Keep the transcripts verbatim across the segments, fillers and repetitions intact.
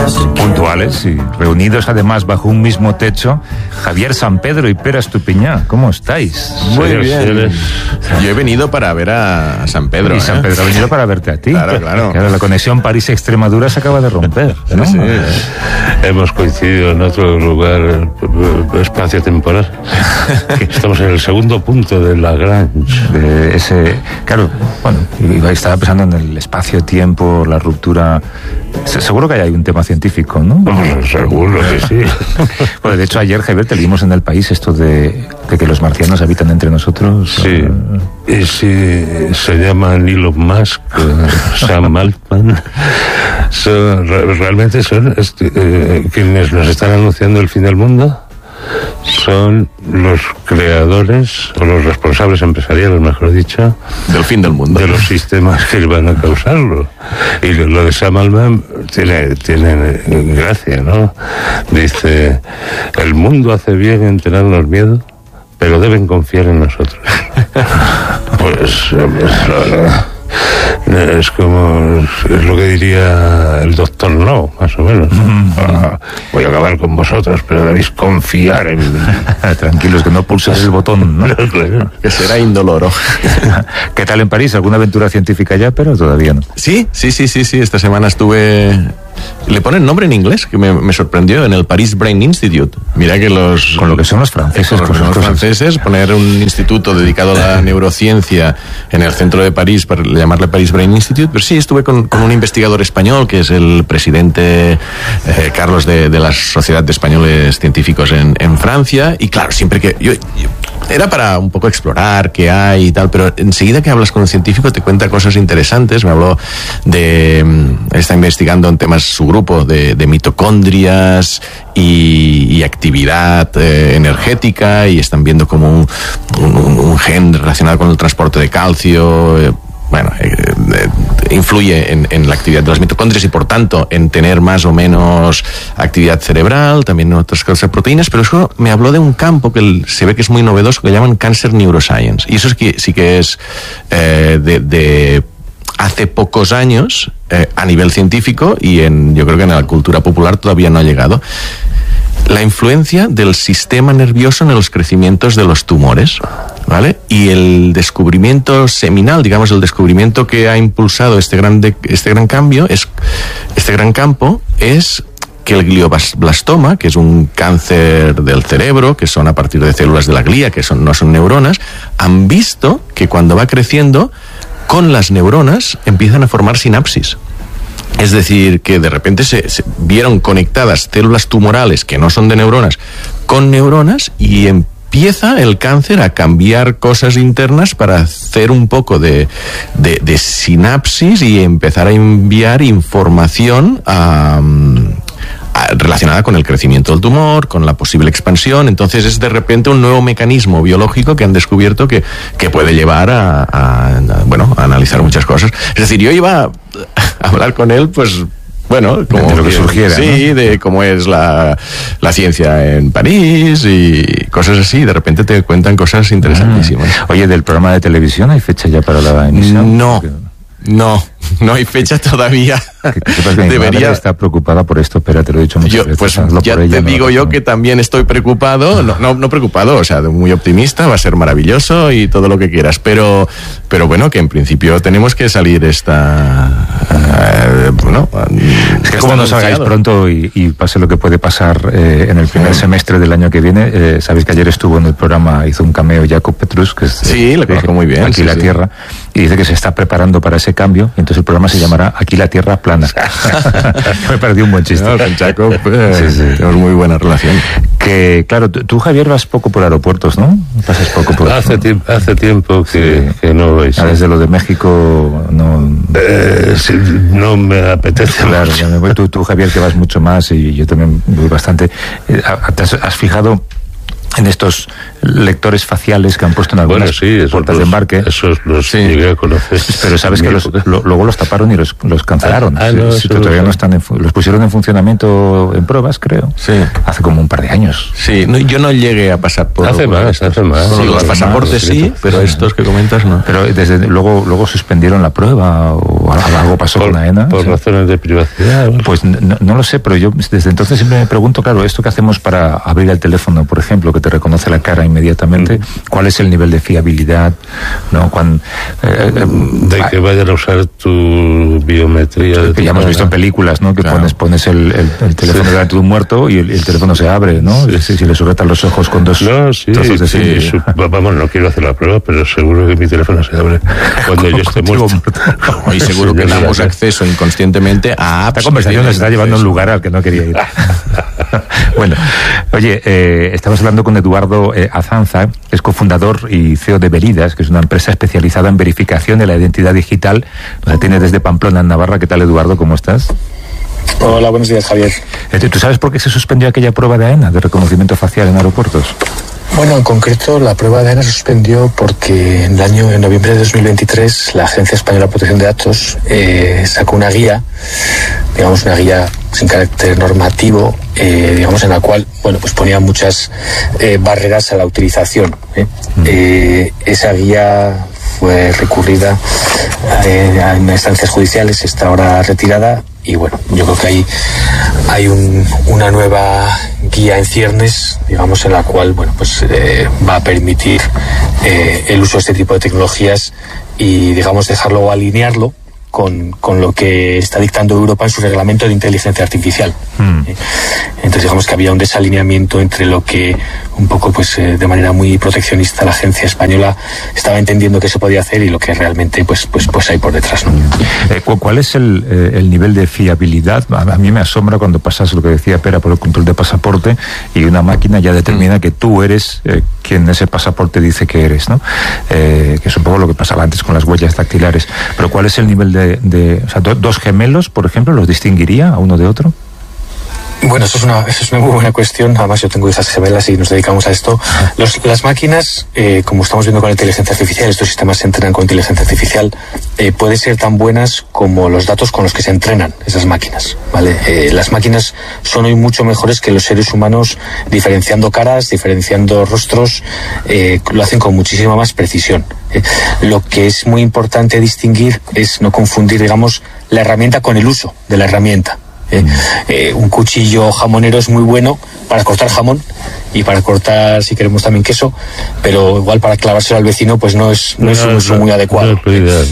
Puntuales y reunidos además bajo un mismo techo, Javier San Pedro y Pere Estupiñán. ¿Cómo estáis? Muy sí, bien. Sí, yo he venido para ver a San Pedro. Y ¿eh? San Pedro ha venido para verte a ti. Claro, claro. Claro, la conexión París-Extremadura se acaba de romper, ¿no? Sí, sí. Hemos coincidido en otro lugar espacio-temporal. Estamos en el segundo punto de Lagrange. De ese, claro, bueno, estaba pensando en el espacio-tiempo, la ruptura. Seguro que hay un tema científico, ¿no? Bueno, seguro que sí. Bueno, de hecho, ayer, Javier, te leímos en El País esto de, de que los marcianos habitan entre nosotros. Sí, y sí, se llaman Elon Musk, Sam Altman. Son, realmente son este, eh, quienes nos están anunciando el fin del mundo. Son los creadores o los responsables empresariales, mejor dicho, del fin del mundo, de los sistemas que van a causarlo. Y lo de Sam Altman tiene, tiene gracia, ¿no? Dice: el mundo hace bien en tenernos miedo, pero deben confiar en nosotros. Pues es como es lo que diría el doctor No, más o menos. Ah, voy a acabar con vosotros, pero debéis confiar en mí. Tranquilos, que no pulses el botón, ¿no? Claro. Que será indoloro. ¿Qué tal en París? ¿Alguna aventura científica ya? Pero todavía no. Sí, sí, sí, sí, sí. Esta semana estuve... Le ponen nombre en inglés, que me, me sorprendió, en el Paris Brain Institute. Mira que los... Con lo que son los franceses. Con lo que son los franceses, poner un instituto dedicado a la neurociencia en el centro de París, para llamarle Paris Brain Institute. Pero sí, estuve con, con un investigador español, que es el presidente eh, Carlos de, de la Sociedad de Españoles Científicos en, en Francia. Y claro, siempre que... Yo, yo, era para un poco explorar qué hay y tal, pero enseguida que hablas con un científico te cuenta cosas interesantes. Me habló de... Está investigando en temas, su grupo, de, de mitocondrias y, y actividad eh, energética, y están viendo como un, un, un gen relacionado con el transporte de calcio... Eh, bueno, eh, eh, influye en, en la actividad de las mitocondrias y por tanto en tener más o menos actividad cerebral, también en otras clases de proteínas, pero eso me habló de un campo que el, se ve que es muy novedoso, que llaman Cancer Neuroscience, y eso es que, sí que es eh, de, de hace pocos años eh, a nivel científico, y en, yo creo que en la cultura popular todavía no ha llegado. La influencia del sistema nervioso en los crecimientos de los tumores, ¿vale? Y el descubrimiento seminal, digamos, el descubrimiento que ha impulsado este gran, de, este gran cambio, es, este gran campo, es que el glioblastoma, que es un cáncer del cerebro, que son a partir de células de la glía, que son, no son neuronas, han visto que cuando va creciendo, con las neuronas empiezan a formar sinapsis. Es decir, que de repente se, se vieron conectadas células tumorales que no son de neuronas con neuronas, y empieza el cáncer a cambiar cosas internas para hacer un poco de, de, de sinapsis y empezar a enviar información a... relacionada con el crecimiento del tumor, con la posible expansión. Entonces es de repente un nuevo mecanismo biológico que han descubierto que, que puede llevar a, a, a, bueno, a analizar muchas cosas. Es decir, yo iba a hablar con él, pues, bueno, como de lo que surgiera, sí, ¿no? De cómo es la, la ciencia en París y cosas así. De repente te cuentan cosas interesantísimas. Mm. Oye, ¿del programa de televisión hay fecha ya para la emisión? No. No, no hay fecha todavía. Que, que sepas que mi Debería... madre está preocupada por esto, pero te lo he dicho muchas yo, veces. Pues Hazlo ya por ella, te no digo yo que también estoy preocupado, no, no, no preocupado, o sea, muy optimista, va a ser maravilloso y todo lo que quieras, pero, pero bueno, que en principio tenemos que salir esta... Eh, bueno, es que como no salgáis pronto y, y pase lo que puede pasar eh, en el primer sí. semestre del año que viene, eh, sabéis que ayer estuvo en el programa, hizo un cameo Jacob Petrus, que es... Sí, le conozco muy bien. Aquí sí, la sí. Tierra, y dice que se está preparando para ese cambio, y entonces el programa se llamará Aquí la Tierra plana. Me perdí un buen chiste. No, con Jacob eh, sí, sí. tenemos muy buena relación. Que, claro, tú, Javier, vas poco por aeropuertos, ¿no? Pasas poco por... Hace, tiempo, hace tiempo que, sí. que no voy. Ah, desde lo de México no... Eh, sí, no me apetece. Claro, ya me voy. Tú, tú, Javier, que vas mucho más, y yo también voy bastante. ¿Has, has fijado en estos lectores faciales que han puesto en algunas bueno, sí, puertas los, de embarque. Esos los sí. llegué a conocer. Pero sabes que los, lo, luego los taparon y los, los cancelaron. Ah, no, sí, todavía no están en, los pusieron en funcionamiento en pruebas, creo. Sí. Hace como un par de años. Sí, no, yo no llegué a pasar por... Hace más, hace más. Bueno, sí, los pasaportes sí, sí, pero estos que comentas no. Pero desde luego luego suspendieron la prueba o algo pasó por, con AENA. Por ¿sí? razones de privacidad. ¿No? Pues no, no lo sé, pero yo desde entonces siempre me pregunto, claro, esto que hacemos para abrir el teléfono, por ejemplo, que te reconoce la cara inmediatamente, mm. ¿cuál es el nivel de fiabilidad? ¿No? Cuando, eh, eh, de que vayan a usar tu biometría. Que ya hemos visto en películas, ¿no? Que claro. pones pones el, el, el teléfono sí. delante de un muerto y el, el teléfono se abre, ¿no? Sí. Si, si le sujetan los ojos con dos no, sí, trozos de sí, su, vamos, no quiero hacer la prueba, pero seguro que mi teléfono se abre cuando yo esté muerto. Y seguro que damos acceso inconscientemente a apps. Esta conversación nos está llevando a un lugar al que no quería ir. Bueno, oye, eh, estamos hablando con Eduardo eh, Azanza, que es cofundador y C E O de Veridas, que es una empresa especializada en verificación de la identidad digital. Nos tiene desde Pamplona, en Navarra. ¿Qué tal, Eduardo? ¿Cómo estás? Hola, buenos días, Javier. ¿Tú sabes por qué se suspendió aquella prueba de AENA, de reconocimiento facial en aeropuertos? Bueno, en concreto, la prueba de AENA se suspendió porque en el año, en noviembre de dos mil veintitrés, la Agencia Española de Protección de Datos eh, sacó una guía, digamos una guía sin carácter normativo, eh, digamos en la cual, bueno, pues ponía muchas eh, barreras a la utilización. ¿eh? Mm. Eh, esa guía fue recurrida eh, a instancias judiciales, está ahora retirada. Y bueno, yo creo que hay, hay un, una nueva guía en ciernes, digamos, en la cual, bueno, pues eh, va a permitir eh, el uso de este tipo de tecnologías y, digamos, dejarlo o alinearlo con, con lo que está dictando Europa en su reglamento de inteligencia artificial. Mm. Entonces, digamos que había un desalineamiento entre lo que un poco, pues, eh, de manera muy proteccionista la agencia española estaba entendiendo que se podía hacer y lo que realmente, pues, pues, pues hay por detrás, ¿no? Eh, ¿Cuál es el, eh, el nivel de fiabilidad? A mí me asombra cuando pasas lo que decía Pera por el control de pasaporte y una máquina ya determina que tú eres eh, quien ese pasaporte dice que eres, ¿no? Eh, que es un poco lo que pasaba antes con las huellas dactilares. Pero ¿cuál es el nivel de, de o sea, do, dos gemelos, por ejemplo, los distinguiría a uno de otro? Bueno, eso es una, eso es una muy buena cuestión. Además, yo tengo hijas gemelas y nos dedicamos a esto. Los, las máquinas, eh, como estamos viendo con la inteligencia artificial, estos sistemas se entrenan con inteligencia artificial, eh, pueden ser tan buenas como los datos con los que se entrenan esas máquinas, ¿vale? Eh, las máquinas son hoy mucho mejores que los seres humanos, diferenciando caras, diferenciando rostros, eh, lo hacen con muchísima más precisión. Eh, lo que es muy importante distinguir es no confundir, digamos, la herramienta con el uso de la herramienta. Eh, eh, un cuchillo jamonero es muy bueno para cortar jamón y para cortar, si queremos, también queso, pero igual para clavárselo al vecino pues no es, no, no es un uso muy adecuado. No es lo ideal.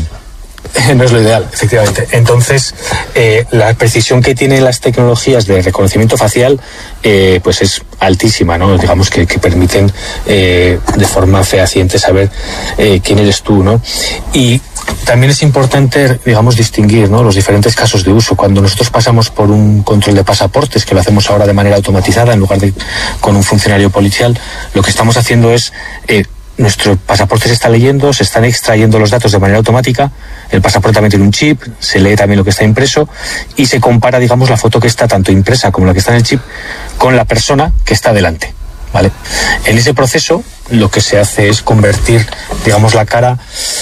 No es lo ideal, efectivamente. Entonces, eh, la precisión que tienen las tecnologías de reconocimiento facial eh, pues es altísima, ¿no? Digamos que, que permiten eh, de forma fehaciente saber eh, quién eres tú, ¿no? Y también es importante, digamos, distinguir, ¿no?, los diferentes casos de uso. Cuando nosotros pasamos por un control de pasaportes, que lo hacemos ahora de manera automatizada en lugar de con un funcionario policial, lo que estamos haciendo es eh, nuestro pasaporte se está leyendo, se están extrayendo los datos de manera automática, el pasaporte también tiene un chip, se lee también lo que está impreso y se compara, digamos, la foto que está tanto impresa como la que está en el chip con la persona que está delante, ¿vale? En ese proceso lo que se hace es convertir, digamos, la cara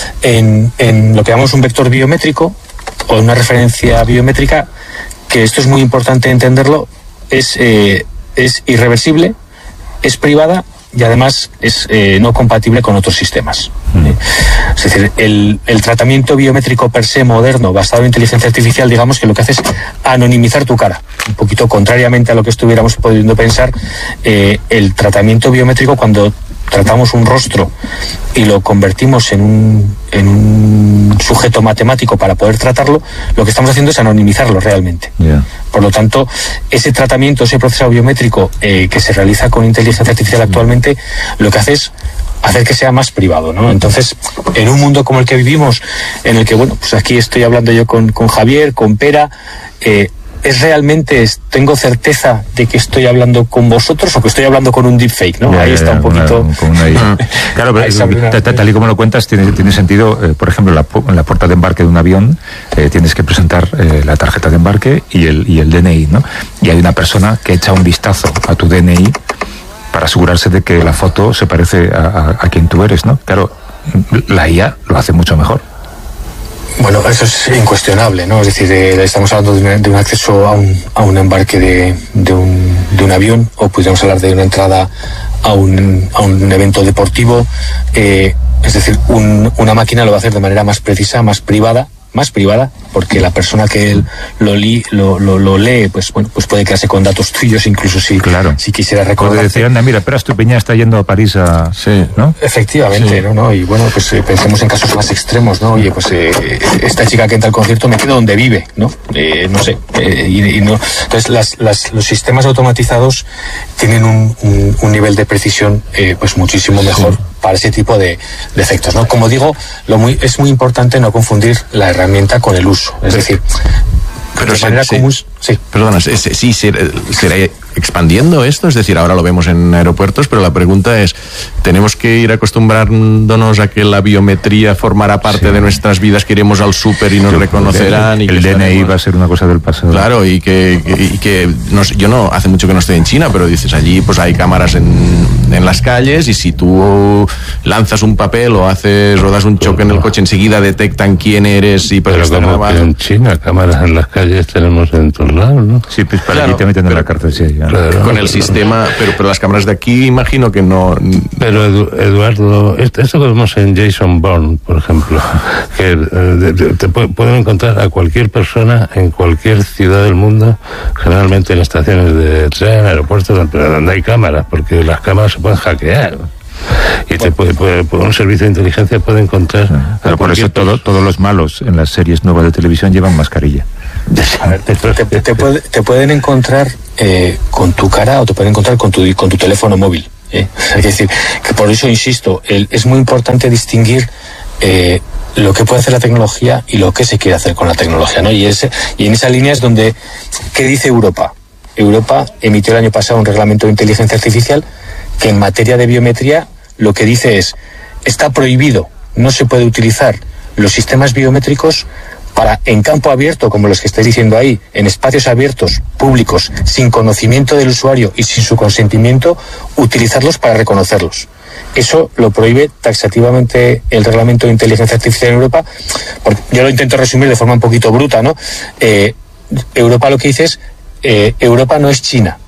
en, en lo que llamamos un vector biométrico o una referencia biométrica, que esto es muy importante entenderlo, es, eh, es irreversible, es privada y además es eh, no compatible con otros sistemas. Mm. Eh, es decir, el, el tratamiento biométrico per se moderno, basado en inteligencia artificial, digamos que lo que hace es anonimizar tu cara. Un poquito contrariamente a lo que estuviéramos pudiendo pensar, eh, el tratamiento biométrico, cuando tratamos un rostro y lo convertimos en un, en un sujeto matemático para poder tratarlo, lo que estamos haciendo es anonimizarlo realmente. Yeah. Por lo tanto, ese tratamiento, ese proceso biométrico eh, que se realiza con inteligencia artificial actualmente, lo que hace es hacer que sea más privado, ¿no? Entonces, en un mundo como el que vivimos, en el que, bueno, pues aquí estoy hablando yo con, con Javier, con Pera, eh, ¿es realmente, tengo certeza de que estoy hablando con vosotros o que estoy hablando con un deepfake, ¿no? Ya, ahí ya, está un poquito... Una, una claro, pero tal, tal y como lo cuentas, tiene, tiene sentido, eh, por ejemplo, la, en la puerta de embarque de un avión eh, tienes que presentar eh, la tarjeta de embarque y el, y el D N I, ¿no? Y hay una persona que echa un vistazo a tu D N I para asegurarse de que la foto se parece a, a, a quien tú eres, ¿no? Claro, la I A lo hace mucho mejor. Bueno, eso es incuestionable, ¿no? Es decir, eh, estamos hablando de un, de un acceso a un, a un embarque de, de, un, de un avión, o podríamos hablar de una entrada a un, a un evento deportivo. Eh, es decir, un, una máquina lo va a hacer de manera más precisa, más privada, más privada, porque la persona que él lo, li, lo, lo, lo lee, pues bueno, pues puede quedarse con datos tuyos, incluso si, claro. si quisiera recordar. Puede decir, anda, mira, Pera Estupiñán está yendo a París a... Sí. ¿no? Efectivamente, sí. ¿no? ¿no? Y bueno, pues eh, pensemos en casos más extremos, ¿no? Oye, pues eh, esta chica que entra al concierto me quedo donde vive, ¿no? Eh, no sé. Eh, y, y no. Entonces, las, las, los sistemas automatizados tienen un, un, un nivel de precisión eh, pues muchísimo mejor sí. para ese tipo de, de efectos, ¿no? Como digo, lo muy, es muy importante no confundir la herramienta con el uso. Es decir, pero de manera se, común... se, sí. Perdona, sí, sí, será expandiendo esto, es decir, ahora lo vemos en aeropuertos, pero la pregunta es, ¿tenemos que ir acostumbrándonos a que la biometría formará parte sí. de nuestras vidas, que iremos al súper y nos yo, reconocerán? El, y el que D N I estaremos... va a ser una cosa del pasado. Claro, y que, y que no sé, yo no, hace mucho que no estoy en China, pero dices, allí pues hay cámaras en, en las calles, y si tú lanzas un papel o haces o das un choque en el coche, enseguida detectan quién eres y pero como grabado. En China, cámaras en las calles tenemos en todos lados, ¿no? Sí, pues para claro, allí te meten en la cárcel, sí. Ya. Claro, con el sistema, pero, pero las cámaras de aquí imagino que no... Pero Edu, Eduardo, esto, esto que vemos en Jason Bourne, por ejemplo, que eh, te, te pueden encontrar a cualquier persona en cualquier ciudad del mundo, generalmente en estaciones de tren, aeropuertos, pero donde hay cámaras, porque las cámaras se pueden hackear. Y te puede, puede, puede, un servicio de inteligencia puede encontrar... Sí, pero por eso todo, todos los malos en las series nuevas de televisión llevan mascarilla. A ver, te, te, te, puede, te pueden encontrar eh, con tu cara, o te pueden encontrar con tu, con tu teléfono móvil. ¿eh? Es decir, que por eso insisto, el, es muy importante distinguir eh, lo que puede hacer la tecnología y lo que se quiere hacer con la tecnología, ¿no? Y, ese, y en esa línea es donde, ¿qué dice Europa? Europa emitió el año pasado un reglamento de inteligencia artificial que en materia de biometría lo que dice es, está prohibido, no se puede utilizar los sistemas biométricos para, en campo abierto, como los que estáis diciendo ahí, en espacios abiertos, públicos, sin conocimiento del usuario y sin su consentimiento, utilizarlos para reconocerlos. Eso lo prohíbe taxativamente el reglamento de inteligencia artificial en Europa. Porque yo lo intento resumir de forma un poquito bruta, ¿no? Eh, Europa lo que dice es, eh, Europa no es China.